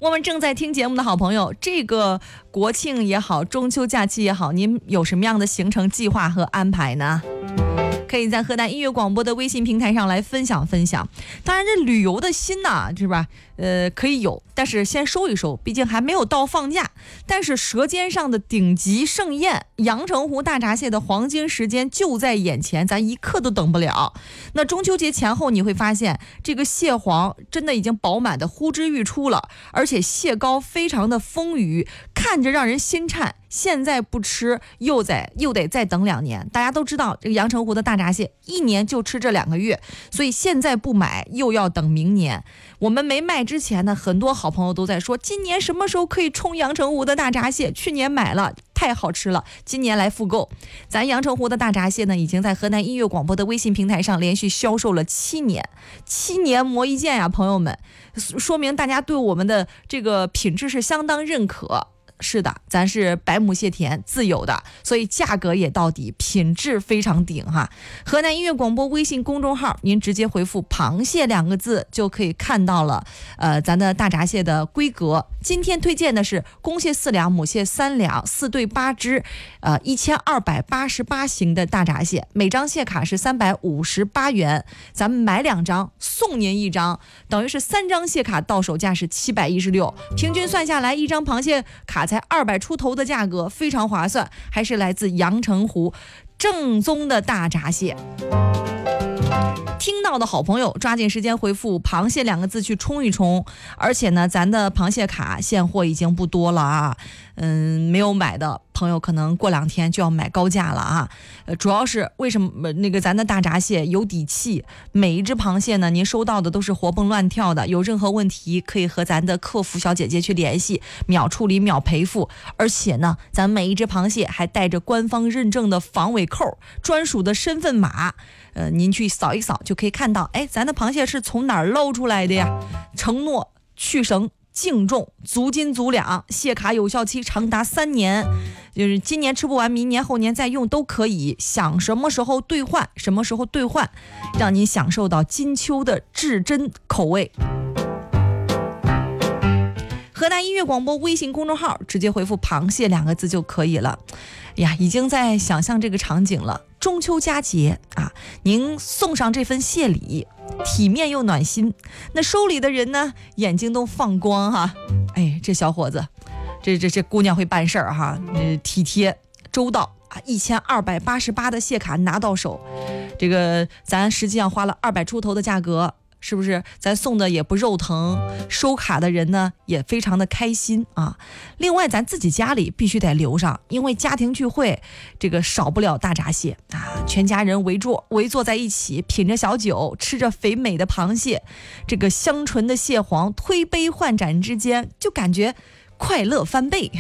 我们正在听节目的好朋友，这个国庆也好，中秋假期也好，您有什么样的行程计划和安排呢？可以在河南音乐广播的微信平台上来分享分享。当然，这旅游的心呐，是吧？可以有，但是先收一收，毕竟还没有到放假。但是舌尖上的顶级盛宴——阳澄湖大闸蟹的黄金时间就在眼前，咱一刻都等不了。那中秋节前后，你会发现这个蟹黄真的已经饱满的呼之欲出了，而且蟹膏非常的丰腴，看着让人心颤。现在不吃，又得再等2年。大家都知道，这个阳澄湖的大闸蟹1年就吃这2个月，所以现在不买，又要等明年。我们没卖之前呢，很多好朋友都在说，今年什么时候可以冲阳澄湖的大闸蟹？去年买了，太好吃了，今年来复购。咱阳澄湖的大闸蟹呢，已经在河南音乐广播的微信平台上连续销售了7年，7年磨一剑呀，朋友们，说明大家对我们的这个品质是相当认可。是的，咱是白母蟹田自有的，所以价格也到底，品质非常顶哈。河南音乐广播微信公众号，您直接回复螃蟹2个字就可以看到了，咱的大闸蟹的规格。今天推荐的是公蟹4两，母蟹3两，4对8只，1288型的大闸蟹，每张蟹卡是358元，咱们买2张送您1张，等于是3张蟹卡到手价是716，平均算下来1张螃蟹卡才200出头的价格，非常划算，还是来自阳澄湖正宗的大闸蟹。听到的好朋友抓紧时间回复螃蟹2个字去冲一冲，而且呢，咱的螃蟹卡现货已经不多了啊，没有买的朋友可能过2天就要买高价了啊。主要是为什么那个咱的大闸蟹有底气，每一只螃蟹呢，您收到的都是活蹦乱跳的，有任何问题可以和咱的客服小姐姐去联系，秒处理秒赔付。而且呢，咱每一只螃蟹还带着官方认证的防伪扣，专属的身份码。您去扫一扫就可以看到，哎，咱的螃蟹是从哪儿捞出来的呀？承诺去绳净重，足斤足两，蟹卡有效期长达3年，就是今年吃不完，明年后年再用都可以，想什么时候兑换什么时候兑换，让您享受到金秋的至臻口味。河南音乐广播微信公众号直接回复螃蟹2个字就可以了。呀，已经在想象这个场景了。中秋佳节啊，您送上这份蟹礼，体面又暖心，那收礼的人呢，眼睛都放光哈。哎，这小伙子，这姑娘会办事儿哈，体贴周到啊，1288的蟹卡拿到手，这个咱实际上花了200出头的价格。是不是咱送的也不肉疼，收卡的人呢也非常的开心啊。另外咱自己家里必须得留上，因为家庭聚会这个少不了大闸蟹啊，全家人围坐在一起，品着小酒，吃着肥美的螃蟹，这个香醇的蟹黄推杯换盏之间，就感觉快乐翻倍。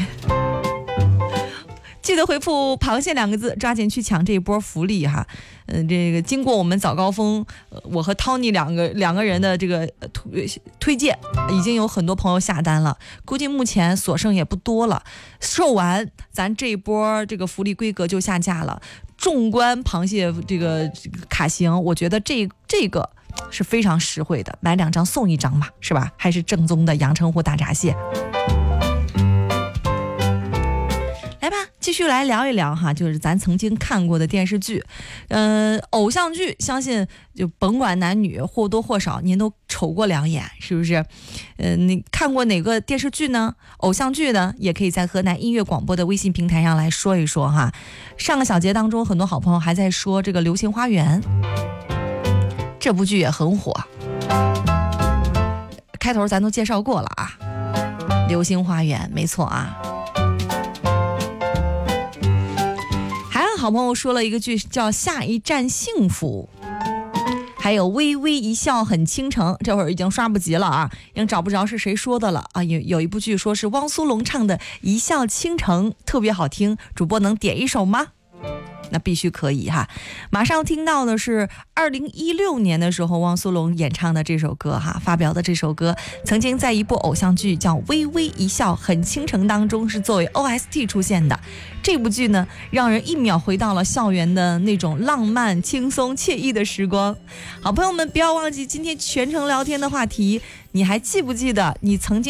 记得回复螃蟹2个字，抓紧去抢这一波福利哈。这个经过我们早高峰，我和 Tony 两个人的这个推荐，已经有很多朋友下单了，估计目前所剩也不多了。售完，咱这一波这个福利规格就下架了。纵观螃蟹这个卡型，我觉得这个是非常实惠的，买2张送1张嘛，是吧？还是正宗的阳澄湖大闸蟹。继续来聊一聊哈，就是咱曾经看过的电视剧，偶像剧，相信就甭管男女，或多或少您都瞅过2眼，是不是？你看过哪个电视剧呢？偶像剧呢，也可以在河南音乐广播的微信平台上来说一说哈。上个小节当中，很多好朋友还在说这个《流星花园》，这部剧也很火，开头咱都介绍过了啊，《流星花园》没错啊。好朋友说了一个剧叫《下一站幸福》，还有微微一笑很倾城，这会儿已经刷不及了啊，已经找不着是谁说的了啊。有一部剧说是汪苏泷唱的《一笑倾城》，特别好听，主播能点一首吗？那必须可以哈。马上听到的是2016年的时候汪苏泷演唱的这首歌哈，发表的这首歌曾经在一部偶像剧叫《微微一笑很倾城》当中是作为 OST 出现的。这部剧呢，让人1秒回到了校园的那种浪漫、轻松、惬意的时光。好朋友们，不要忘记今天全程聊天的话题，你还记不记得你曾经